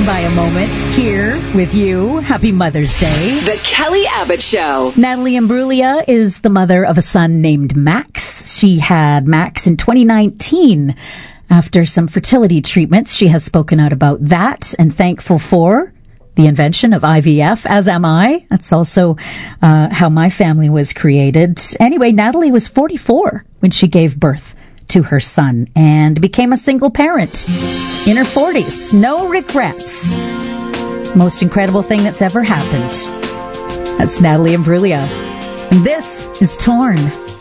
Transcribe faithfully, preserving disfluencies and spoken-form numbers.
swing by a moment here with you. Happy Mother's Day. The Kelly Abbott Show. Natalie Imbruglia is the mother of a son named Max. She had Max in twenty nineteen. After some fertility treatments, she has spoken out about that and thankful for the invention of I V F, as am I. That's also uh, how my family was created. Anyway, Natalie was forty-four when she gave birth to her son and became a single parent in her forties. No regrets. Most incredible thing that's ever happened. That's Natalie Imbruglia. And this is Torn.